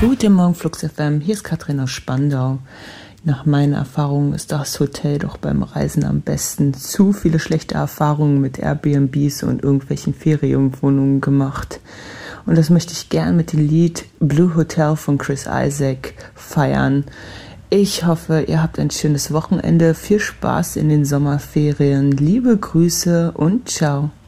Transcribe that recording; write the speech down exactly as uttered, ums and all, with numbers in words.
Guten Morgen, Flux F M. Hier ist Katrin aus Spandau. Nach meiner Erfahrung ist das Hotel doch beim Reisen am besten. Zu viele schlechte Erfahrungen mit Airbnbs und irgendwelchen Ferienwohnungen gemacht. Und das möchte ich gern mit dem Lied Blue Hotel von Chris Isaak feiern. Ich hoffe, ihr habt ein schönes Wochenende. Viel Spaß in den Sommerferien. Liebe Grüße und ciao.